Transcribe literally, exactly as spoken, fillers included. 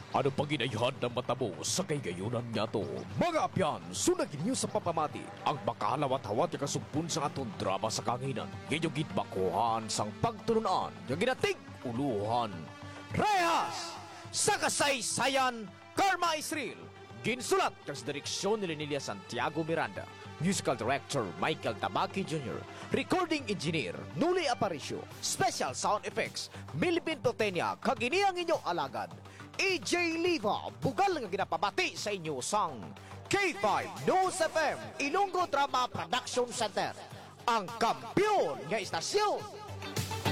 Ano pang ginayhan ng mata mo sa kaygayonan niya to? Mga apyan, sunagin niyo sa papamati ang makalawat-hawat yung kasumpun sa atong drama sa kanginan. Ngayon gitbakuhan sang pagtununan yung ginatig uluhan. Rehas! Sa kasaysayan, Karma is Real. Ginsulat kang sa direksyon ni Lenilia Santiago Miranda. Musical Director Michael Tabaki Junior Recording Engineer Nuli Aparicio. Special Sound Effects Milvin Totenia. Kagini ang inyong alagad A J Liva. Bugal nga ginapabati sa inyo sang K five News F M Ilonggo Drama Production Center, ang kampiyon nga istasyon